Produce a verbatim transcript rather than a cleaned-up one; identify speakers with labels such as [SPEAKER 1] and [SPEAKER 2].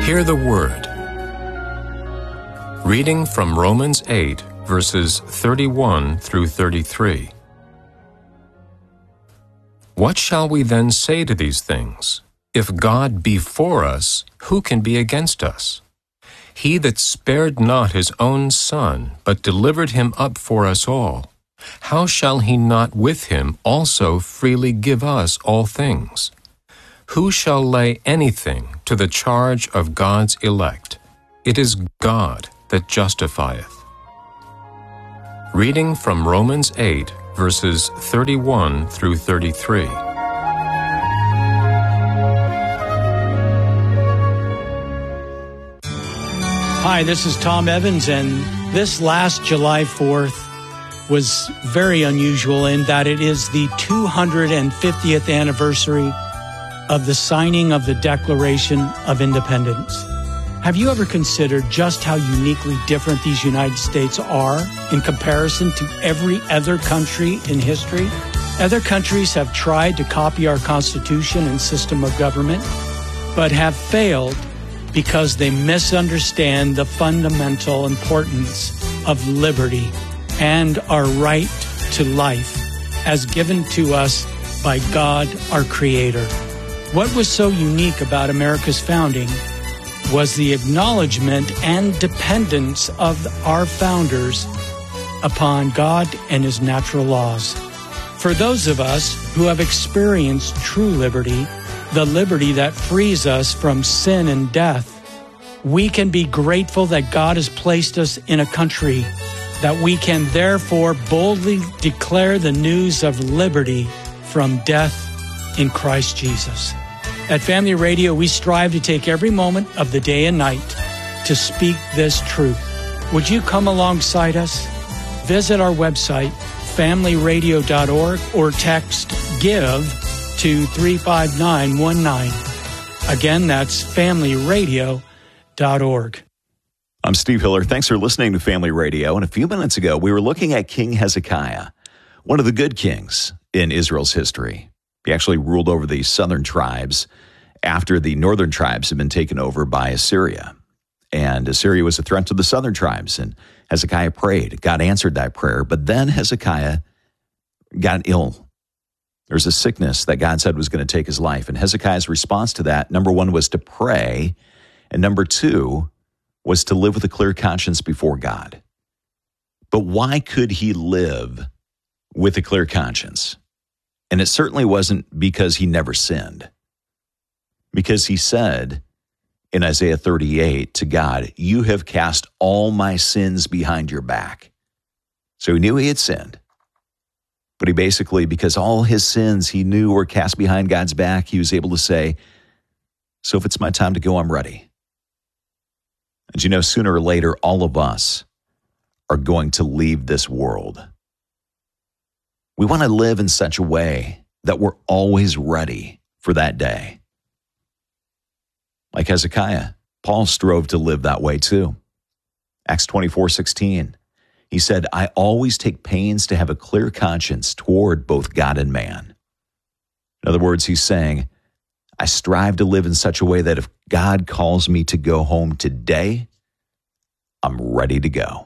[SPEAKER 1] Hear the Word. Reading from Romans eight, verses thirty-one through thirty-three. What shall we then say to these things? If God be for us, who can be against us? He that spared not his own Son, but delivered him up for us all, how shall he not with him also freely give us all things? Who shall lay anything to the charge of God's elect? It is God that justifieth. Reading from Romans eight, verses thirty-one through thirty-three.
[SPEAKER 2] Hi, this is Tom Evans, and this last July fourth was very unusual in that it is the two hundred fiftieth anniversary of the signing of the Declaration of Independence. Have you ever considered just how uniquely different these United States are in comparison to every other country in history? Other countries have tried to copy our Constitution and system of government, but have failed because they misunderstand the fundamental importance of liberty and our right to life as given to us by God, our Creator. What was so unique about America's founding was the acknowledgement and dependence of our founders upon God and His natural laws. For those of us who have experienced true liberty, the liberty that frees us from sin and death, we can be grateful that God has placed us in a country that we can therefore boldly declare the news of liberty from death in Christ Jesus. At Family Radio, we strive to take every moment of the day and night to speak this truth. Would you come alongside us? Visit our website, family radio dot org, or text GIVE to three five nine one nine. Again, that's family radio dot org.
[SPEAKER 3] I'm Steve Hiller. Thanks for listening to Family Radio. And a few minutes ago, we were looking at King Hezekiah, one of the good kings in Israel's history. He actually ruled over the southern tribes after the northern tribes had been taken over by Assyria. And Assyria was a threat to the southern tribes, and Hezekiah prayed. God answered that prayer, but then Hezekiah got ill. There's a sickness that God said was going to take his life, and Hezekiah's response to that, number one, was to pray, and number two, was to live with a clear conscience before God. But why could he live with a clear conscience? And it certainly wasn't because he never sinned. Because he said in Isaiah thirty-eight to God, "You have cast all my sins behind your back." So he knew he had sinned. But he basically, because all his sins he knew were cast behind God's back, he was able to say, "So if it's my time to go, I'm ready." And you know, sooner or later, all of us are going to leave this world. We want to live in such a way that we're always ready for that day. Like Hezekiah, Paul strove to live that way too. Acts twenty-four sixteen, he said, "I always take pains to have a clear conscience toward both God and man." In other words, he's saying, I strive to live in such a way that if God calls me to go home today, I'm ready to go.